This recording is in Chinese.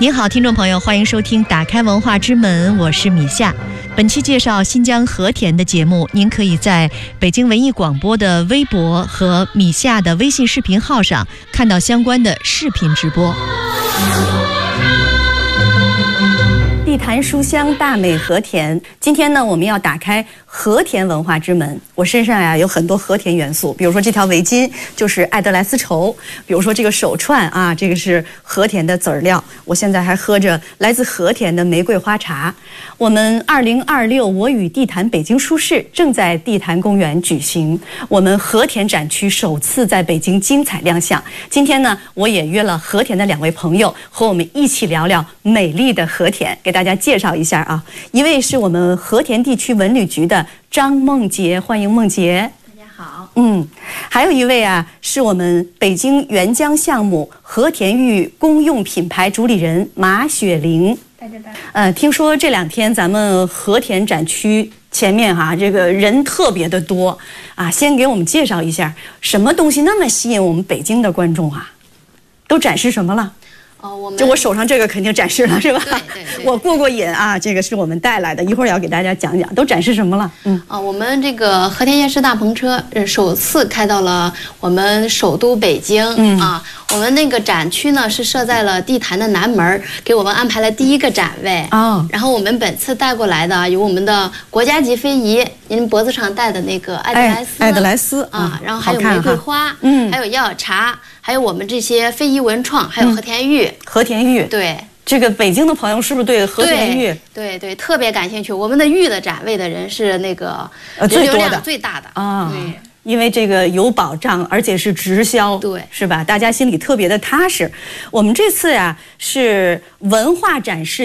您好，听众朋友，欢迎收听《打开文化之门》，我是米夏。本期介绍新疆和田的节目，您可以在北京文艺广播的微博和米夏的微信视频号上看到相关的视频直播。 地坛书香，大美和田。今天呢，我们要打开和田文化之门。我身上呀有很多和田元素，比如说这条围巾就是爱德莱丝绸，比如说这个手串啊，这个是和田的籽儿料。我现在还喝着来自和田的玫瑰花茶。我们2026我与地坛北京书市正在地坛公园举行，我们和田展区首次在北京精彩亮相。今天呢，我也约了和田的2位朋友和我们一起聊聊美丽的和田，给大家介绍一下啊。一位是我们和田地区文旅局的张梦洁，欢迎梦洁。 大家好。 还有一位啊，是我们北京援疆项目和田玉公用品牌主理人马雪玲。 大家听说这2天咱们和田展区前面这个人特别的多啊，先给我们介绍一下，什么东西那么吸引我们北京的观众啊？都展示什么了？就我手上这个肯定展示了是吧？ 对， 我过瘾啊，这个是我们带来的，一会儿要给大家讲讲都展示什么了。 我们这个和田夜市大篷车首次开到了我们首都北京我们那个展区呢是设在了地坛的南门，给我们安排了第1个展位然后我们本次带过来的有我们的国家级非遗，您脖子上戴的那个爱德莱丝然后还有玫瑰花还有药茶，还有我们这些非遗文创，还有和田玉。 和田玉， 对， 这个北京的朋友是不是对和田玉对特别感兴趣？我们的玉的展位的人是那个最多的、 最大的对，因为这个有保障，而且是直销， 对， 是吧？大家心里特别的踏实。我们这次呀是文化展示